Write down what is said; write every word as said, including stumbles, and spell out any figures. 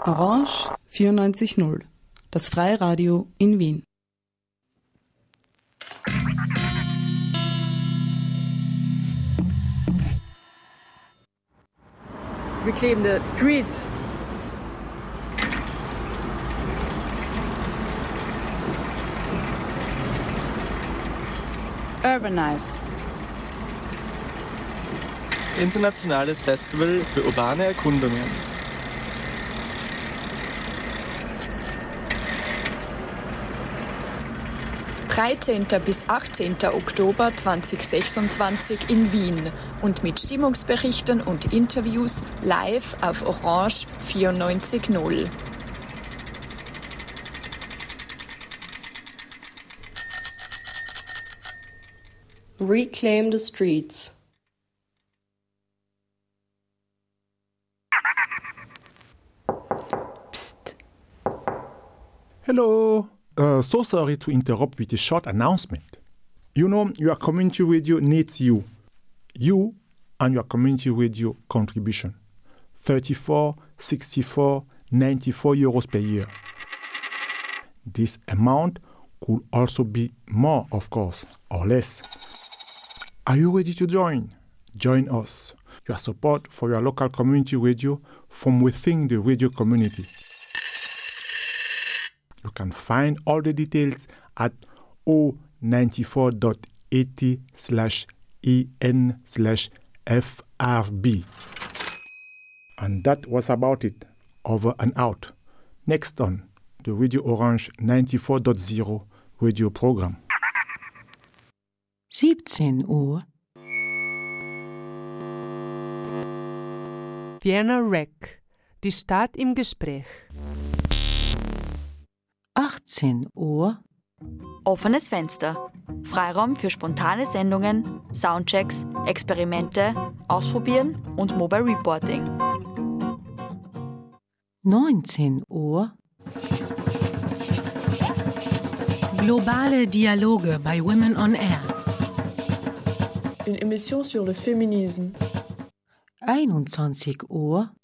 Orange vierundneunzig Komma null, das Freiradio in Wien. Reclaim the streets. Urbanize. Internationales Festival für urbane Erkundungen. dreizehnten bis achtzehnten Oktober zweitausendsechsundzwanzig in Wien und mit Stimmungsberichten und Interviews live auf Orange vierundneunzig Komma null. Reclaim the streets. Psst. Hello. Uh, so sorry to interrupt with a short announcement. You know, your community radio needs you. You and your community radio contribution. thirty-four, sixty-four, ninety-four euros per year. This amount could also be more, of course, or less. Are you ready to join? Join us. Your support for your local community radio from within the radio community. You can find all the details at o ninety-four dot eighty slash en slash frb. And that was about it. Over and out. Next on the Radio Orange ninety-four point zero radio program. siebzehn Uhr. Vienna Rec. Die Stadt im Gespräch. achtzehn Uhr. Offenes Fenster. Freiraum für spontane Sendungen, Soundchecks, Experimente, Ausprobieren und Mobile Reporting. neunzehn Uhr. Globale Dialoge bei Women on Air. Une émission sur le féminisme. einundzwanzig Uhr.